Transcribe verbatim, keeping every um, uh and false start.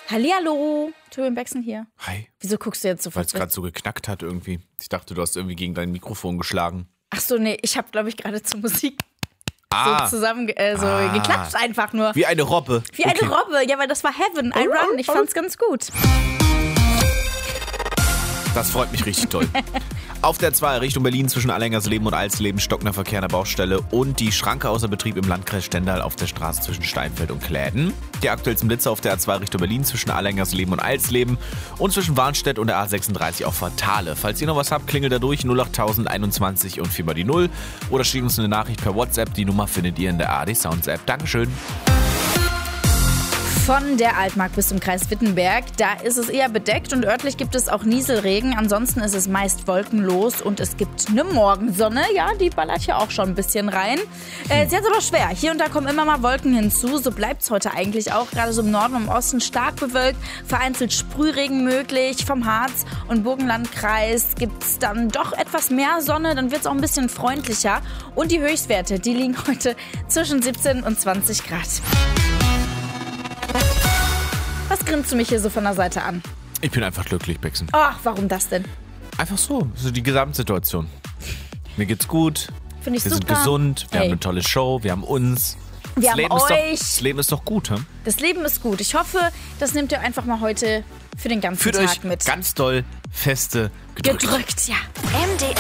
Hallihallo, Tobian Becksen hier. Hi. Wieso guckst du jetzt so Weil es gerade so geknackt hat irgendwie. Ich dachte, du hast irgendwie gegen dein Mikrofon geschlagen. Ach so, nee, ich habe, glaube ich, gerade zur Musik Ah. so zusammen äh, so Ah. geklatscht einfach nur. Wie eine Robbe. Wie Okay. eine Robbe, ja, weil das war Heaven, I Run. Ich fand's ganz gut. Das freut mich richtig toll. Auf der zwei Richtung Berlin zwischen Allengersleben und Alsleben stockender Verkehr an der Baustelle und die Schranke außer Betrieb im Landkreis Stendal auf der Straße zwischen Steinfeld und Kläden. Die aktuellsten Blitze auf der A zwei Richtung Berlin zwischen Allengersleben und Alsleben und zwischen Warnstedt und der A sechsunddreißig auf Fatale. Falls ihr noch was habt, klingelt da durch null acht einundzwanzig und vier mal die null oder schickt uns eine Nachricht per WhatsApp. Die Nummer findet ihr in der A R D Sounds App. Dankeschön. Von der Altmark bis zum Kreis Wittenberg, da ist es eher bedeckt und örtlich gibt es auch Nieselregen. Ansonsten ist es meist wolkenlos und es gibt eine Morgensonne. Ja, die ballert hier auch schon ein bisschen rein. Äh, ist jetzt aber schwer. Hier und da kommen immer mal Wolken hinzu. So bleibt es heute eigentlich auch. Gerade so im Norden und im Osten stark bewölkt. Vereinzelt Sprühregen möglich. Vom Harz- und Burgenlandkreis gibt es dann doch etwas mehr Sonne. Dann wird es auch ein bisschen freundlicher. Und die Höchstwerte, die liegen heute zwischen siebzehn und zwanzig Grad. Was grinst du mich hier so von der Seite an? Ich bin einfach glücklich, Bexen. Ach, warum das denn? Einfach so, so die Gesamtsituation. Mir geht's gut. Finde ich Wir super. sind gesund, wir Ey. haben eine tolle Show, wir haben uns. Wir das haben Leben Ist doch, euch. das Leben ist doch gut, hm? Das Leben ist gut. Ich hoffe, das nehmt ihr einfach mal heute für den ganzen Fühlt Tag euch mit. ganz doll feste gedrückt. Gedrückt, ja. M D